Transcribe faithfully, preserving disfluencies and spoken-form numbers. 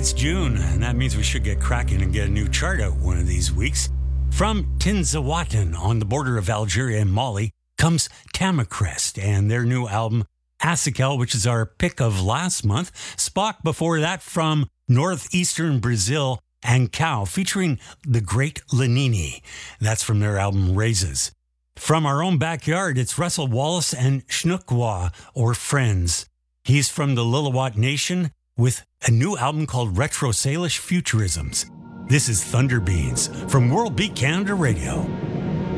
It's June, and that means we should get cracking and get a new chart out one of these weeks. From Tinzaouattan on the border of Algeria and Mali comes Tamacrest and their new album Acikel, which is our pick of last month. Spock before that from northeastern Brazil, and Cow featuring the great Lenini. That's from their album Raises. From our own backyard, it's Russell Wallace and Shnukwa, or Friends. He's from the Lillooet Nation with a new album called Retro Salish Futurisms. This is Thunder Beans from World Beat Canada Radio.